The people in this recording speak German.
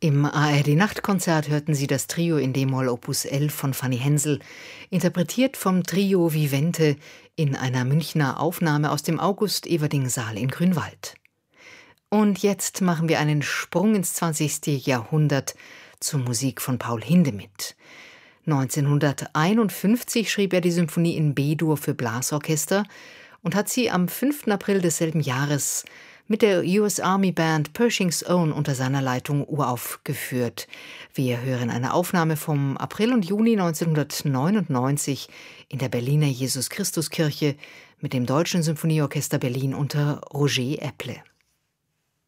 Im ARD-Nachtkonzert hörten Sie das Trio in d-Moll Opus 11 von Fanny Hensel, interpretiert vom Trio Vivente in einer Münchner Aufnahme aus dem August-Everding-Saal in Grünwald. Und jetzt machen wir einen Sprung ins 20. Jahrhundert zur Musik von Paul Hindemith. 1951 schrieb er die Symphonie in B-Dur für Blasorchester und hat sie am 5. April desselben Jahres mit der US Army Band Pershing's Own unter seiner Leitung uraufgeführt. Wir hören eine Aufnahme vom April und Juni 1999 in der Berliner Jesus-Christus-Kirche mit dem Deutschen Symphonieorchester Berlin unter Roger Epple.